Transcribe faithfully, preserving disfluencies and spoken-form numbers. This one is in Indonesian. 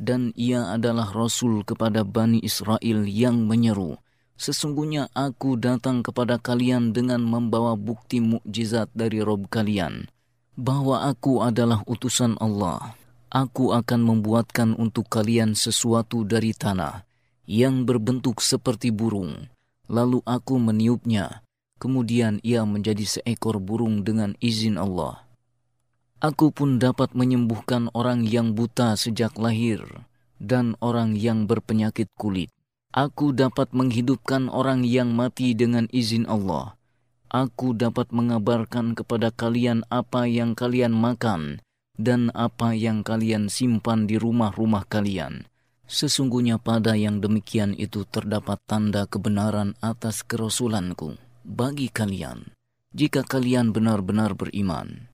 dan ia adalah Rasul kepada Bani Israel yang menyeru, sesungguhnya aku datang kepada kalian dengan membawa bukti mukjizat dari Rabb kalian, bahwa aku adalah utusan Allah. Aku akan membuatkan untuk kalian sesuatu dari tanah yang berbentuk seperti burung. Lalu aku meniupnya, kemudian ia menjadi seekor burung dengan izin Allah. Aku pun dapat menyembuhkan orang yang buta sejak lahir dan orang yang berpenyakit kulit. Aku dapat menghidupkan orang yang mati dengan izin Allah. Aku dapat mengabarkan kepada kalian apa yang kalian makan dan apa yang kalian simpan di rumah-rumah kalian. Sesungguhnya pada yang demikian itu terdapat tanda kebenaran atas kerasulanku bagi kalian, jika kalian benar-benar beriman.